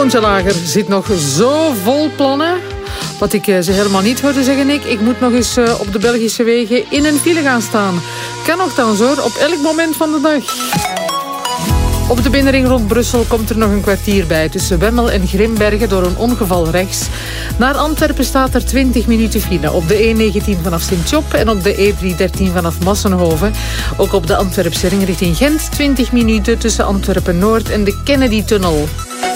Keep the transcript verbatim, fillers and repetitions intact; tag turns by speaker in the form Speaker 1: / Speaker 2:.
Speaker 1: Toontje lager zit nog zo vol plannen. Wat ik ze helemaal niet hoorde zeggen, ik. Ik moet nog eens op de Belgische wegen in een file gaan staan. Kan nogthans hoor, op elk moment van de dag. Op de binnenring rond Brussel komt er nog een kwartier bij. Tussen Wemmel en Grimbergen door een ongeval rechts. Naar Antwerpen staat er twintig minuten file. Op de E negentien vanaf Sint-Job en op de E driehonderddertien vanaf Massenhoven. Ook op de Antwerpse ring richting Gent twintig minuten tussen Antwerpen-Noord en de Kennedy-tunnel.